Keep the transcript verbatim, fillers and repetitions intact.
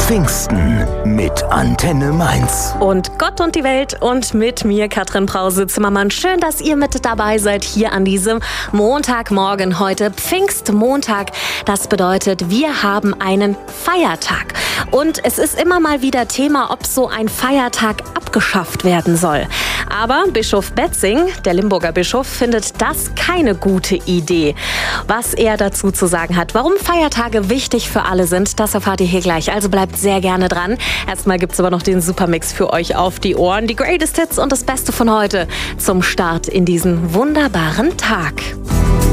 Pfingsten mit Antenne Mainz. Und Gott und die Welt und mit mir Katrin Brause-Zimmermann. Schön, dass ihr mit dabei seid hier an diesem Montagmorgen heute. Pfingstmontag, das bedeutet, wir haben einen Feiertag. Und es ist immer mal wieder Thema, ob so ein Feiertag abgeschafft werden soll. Aber Bischof Betzing, der Limburger Bischof, findet das keine gute Idee. Was er dazu zu sagen hat, warum Feiertage wichtig für alle sind, das erfahrt ihr hier gleich. Also bleibt sehr gerne dran. Erstmal gibt's aber noch den Supermix für euch auf die Ohren. Die Greatest Hits und das Beste von heute zum Start in diesen wunderbaren Tag.